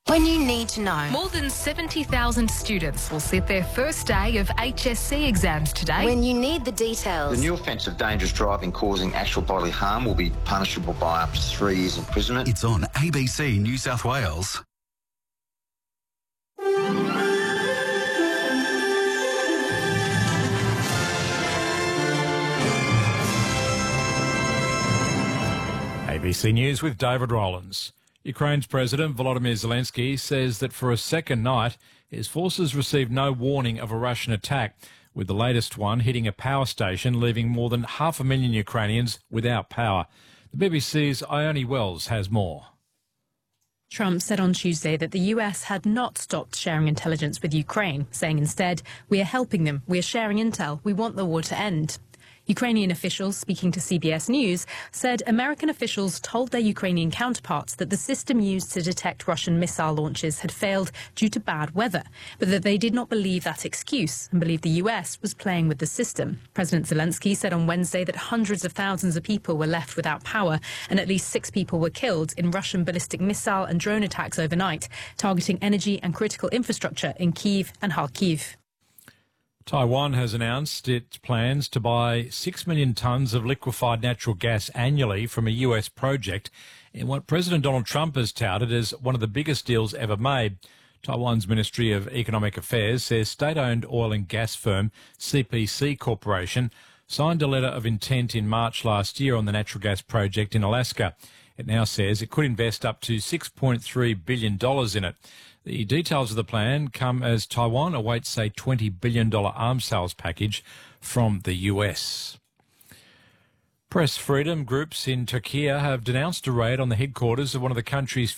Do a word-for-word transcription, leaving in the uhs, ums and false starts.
When you need to know. More than seventy thousand students will sit their first day of H S C exams today. When you need the details. The new offence of dangerous driving causing actual bodily harm will be punishable by up to three years imprisonment. It's on A B C New South Wales. A B C News with David Rowlands. Ukraine's President Volodymyr Zelensky says that for a second night, his forces received no warning of a Russian attack, with the latest one hitting a power station, leaving more than half a million Ukrainians without power. The B B C's Ione Wells has more. Trump said on Tuesday that the U S had not stopped sharing intelligence with Ukraine, saying instead, "We are helping them, we are sharing intel, we want the war to end." Ukrainian officials speaking to C B S News said American officials told their Ukrainian counterparts that the system used to detect Russian missile launches had failed due to bad weather, but that they did not believe that excuse and believed the U S was playing with the system. President Zelensky said on Wednesday that hundreds of thousands of people were left without power and at least six people were killed in Russian ballistic missile and drone attacks overnight, targeting energy and critical infrastructure in Kyiv and Kharkiv. Taiwan has announced its plans to buy six million tonnes of liquefied natural gas annually from a U S project in what President Donald Trump has touted as one of the biggest deals ever made. Taiwan's Ministry of Economic Affairs says state-owned oil and gas firm C P C Corporation signed a letter of intent in March last year on the natural gas project in Alaska. It now says it could invest up to six point three billion dollars in it. The details of the plan come as Taiwan awaits a twenty billion dollars arms sales package from the U S. Press freedom groups in Turkey have denounced a raid on the headquarters of one of the country's